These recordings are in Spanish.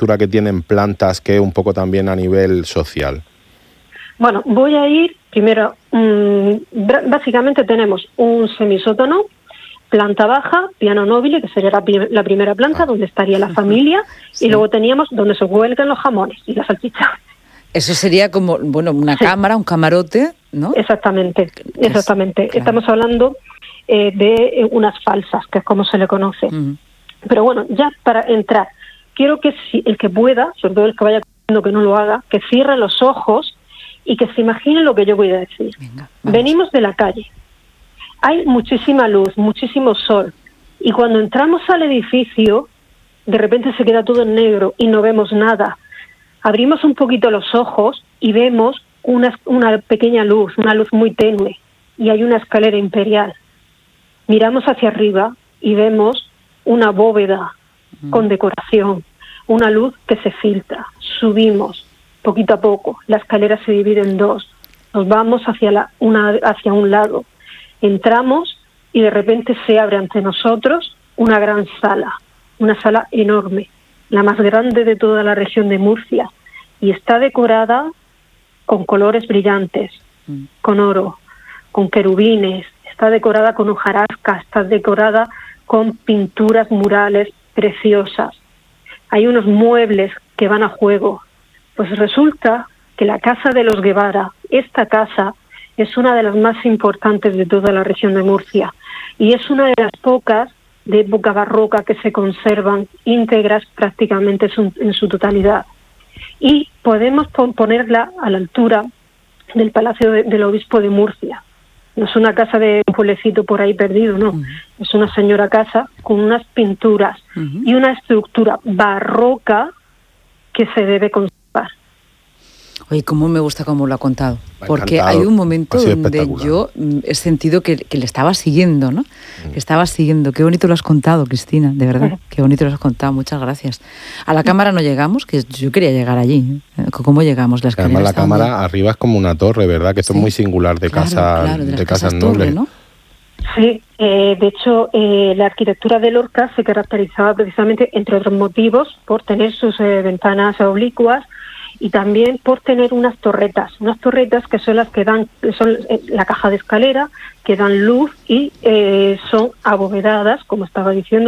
arquitectura que tienen plantas, que un poco también a nivel social? Bueno, voy a ir primero, básicamente tenemos un semisótano, planta baja, piano nobile, que sería la primera planta, donde estaría la familia, sí. Y luego teníamos donde se cuelgan los jamones y la salchicha. Eso sería como, bueno, una cámara, un camarote, ¿no? Exactamente. Claro. Estamos hablando de unas falsas, que es como se le conoce. Pero bueno, ya para entrar, quiero que el que pueda, sobre todo el que vaya que no lo haga, que cierre los ojos y que se imagine lo que yo voy a decir. Venga, venimos de la calle, hay muchísima luz, muchísimo sol, y cuando entramos al edificio, de repente se queda todo en negro y no vemos nada. Abrimos un poquito los ojos y vemos una pequeña luz, una luz muy tenue, y hay una escalera imperial. Miramos hacia arriba y vemos una bóveda con decoración, una luz que se filtra. Subimos poquito a poco, la escalera se divide en dos, nos vamos hacia un lado, entramos y de repente se abre ante nosotros una gran sala, una sala enorme, la más grande de toda la región de Murcia, y está decorada con colores brillantes, con oro, con querubines, está decorada con hojarasca, está decorada con pinturas murales preciosas. Hay unos muebles que van a juego. Pues resulta que la casa de los Guevara, esta casa, es una de las más importantes de toda la región de Murcia y es una de las pocas de época barroca que se conservan íntegras prácticamente en su totalidad. Y podemos ponerla a la altura del Palacio del Obispo de Murcia. No es una casa de un pueblecito por ahí perdido, no. Es una señora casa con unas pinturas y una estructura barroca que se debe conservar. Oye, cómo me gusta cómo lo ha contado. Porque hay un momento donde yo he sentido que le estaba siguiendo, ¿no? Que estaba siguiendo. Qué bonito lo has contado, Cristina, de verdad. Qué bonito lo has contado, muchas gracias. A la cámara no llegamos, que yo quería llegar allí. ¿Cómo llegamos? Además la cámara arriba es como una torre, ¿verdad? Que esto es muy singular de casas nobles, ¿no? Sí, de hecho la arquitectura de Lorca se caracterizaba precisamente, entre otros motivos, por tener sus ventanas oblicuas y también por tener unas torretas que son las que son la caja de escalera, que dan luz y son abovedadas, como estaba diciendo,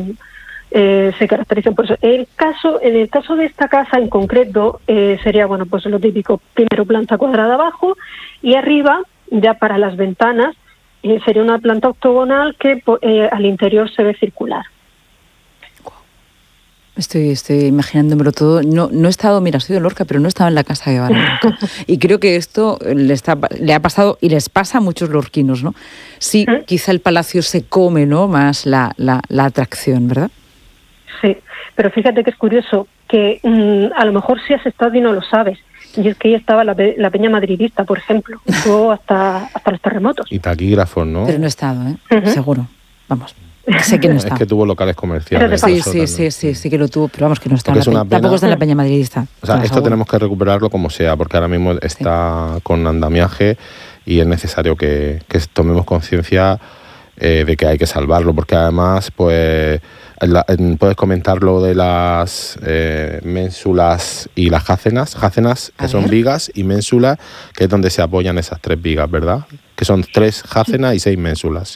se caracterizan por eso. En el caso de esta casa en concreto sería, bueno, pues lo típico, primero planta cuadrada abajo y arriba, ya para las ventanas, sería una planta octogonal que al interior se ve circular. Estoy imaginándomelo todo. No he estado, mira, soy de Lorca, pero no he estado en la casa de Guevara. Y creo que esto le ha pasado y les pasa a muchos lorquinos, ¿no? Sí, quizá el palacio se come, ¿no? Más la atracción, ¿verdad? Sí, pero fíjate que es curioso que a lo mejor sí has estado y no lo sabes. Y es que ahí estaba la Peña Madridista, por ejemplo. Estuvo hasta los terremotos. Y taquígrafos, ¿no? Pero no he estado, seguro. Vamos. Sé que no está. Es que tuvo locales comerciales. Sí que lo tuvo, pero vamos, que no está. Tampoco está en la Peña Madridista. O sea, esto tenemos que recuperarlo como sea, porque ahora mismo está con andamiaje y es necesario que tomemos conciencia de que hay que salvarlo, porque además, pues, puedes comentar lo de las ménsulas y las jácenas, que son vigas, y ménsulas, que es donde se apoyan esas 3 vigas, ¿verdad? Que son 3 jácenas y 6 ménsulas.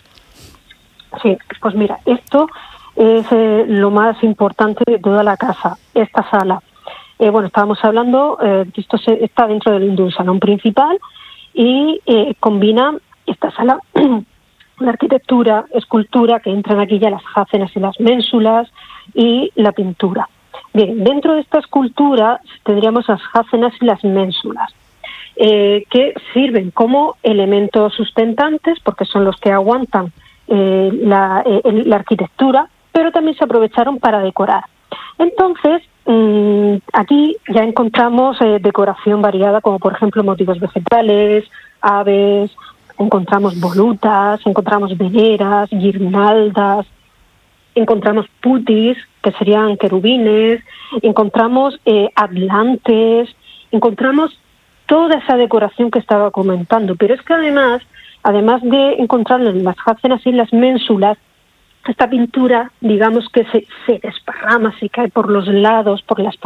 Sí, pues mira, esto es lo más importante de toda la casa, esta sala. Bueno, estábamos hablando que esto está dentro del salón principal y combina esta sala la arquitectura, escultura, que entran aquí ya las jácenas y las ménsulas y la pintura. Bien, dentro de esta escultura tendríamos las jácenas y las ménsulas, que sirven como elementos sustentantes porque son los que aguantan la arquitectura, pero también se aprovecharon para decorar. Entonces, aquí ya encontramos decoración variada, como por ejemplo motivos vegetales, aves, encontramos volutas, encontramos veneras, guirnaldas, encontramos putis, que serían querubines, encontramos atlantes, encontramos toda esa decoración que estaba comentando. Pero es que además de encontrarlo en las jácenas y en las ménsulas, esta pintura, digamos que se desparrama, se cae por los lados, por las